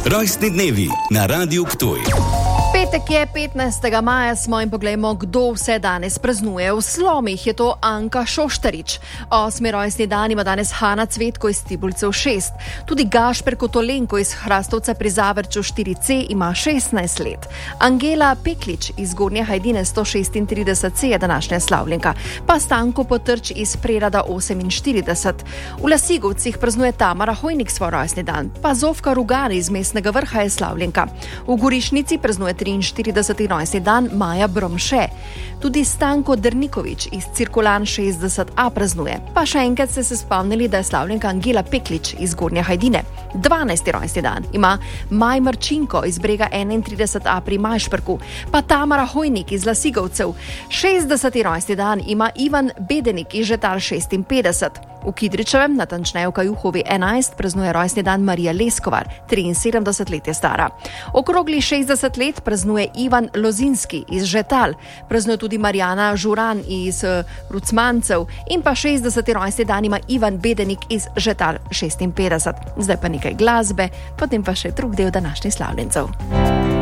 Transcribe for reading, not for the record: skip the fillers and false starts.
Rojstni dnevi na Radiu Ptuj. Petek je 15. maja smo in poglejmo, kdo vse danes praznuje. V Slomih je to Anka Šoštarič. 8. rojstni dan ima danes Hana Cvetko iz Tibulcev 6. Tudi Gašper Kotolenko iz Hrastovca pri Zavrču 4C ima 16 let. Angela Peklič iz Gornje Hajdine 136C je današnja slavljenka. Pa Stanko Potrč iz Prerada 48. V Lasigovcih praznuje Tamara Hojnik svoj rojstni dan. Pa Zofka Rugari iz Mestnega Vrha je slavljenka. V Gorišnici praznuje 43. rojstni dan Maja Bromše. Tudi Stanko Drnikovič iz Cirkulan 60A praznuje. Pa še enkrat ste se spomnili, da je slavljenka Angela Peklič iz Gornje Hajdine. 12. rojstni dan ima Maj Marčinko iz Brega 31A pri Majšperku. Pa Tamara Hojnik iz Lasigovcev. 60. rojstni dan ima Ivan Bedenik iz Žetal 56. V Kidričevem, natančneje v Kajuhovi 11, praznuje rojstni dan Marija Leskovar, 73 let je stara. Okrogli 60 let praznuje Ivan Lozinski iz Žetal, praznuje tudi Marjana Žuran iz Rucmancev in pa 60. rojstni dan ima Ivan Bedenik iz Žetal 56. Zdaj pa nekaj glasbe, potem pa še drug del današnjih slavljencev.